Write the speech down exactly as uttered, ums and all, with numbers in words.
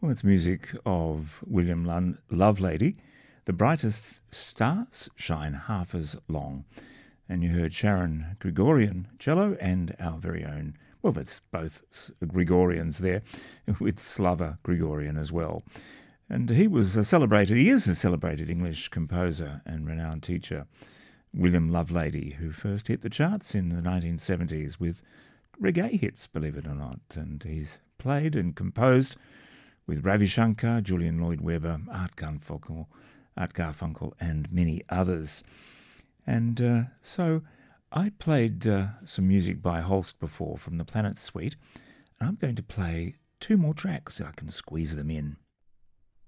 Well, it's music of William Lund, Lovelady. The brightest stars shine half as long. And you heard Sharon Grigorian cello and our very own, well, that's both Gregorians there, with Slava Grigorian as well. And he was a celebrated, he is a celebrated English composer and renowned teacher, William Lovelady, who first hit the charts in the nineteen seventies with reggae hits, believe it or not. And he's played and composed with Ravi Shankar, Julian Lloyd-Webber, Art Garfunkel, Art Garfunkel, and many others. And uh, so I played uh, some music by Holst before from the Planet Suite, and I'm going to play two more tracks so I can squeeze them in.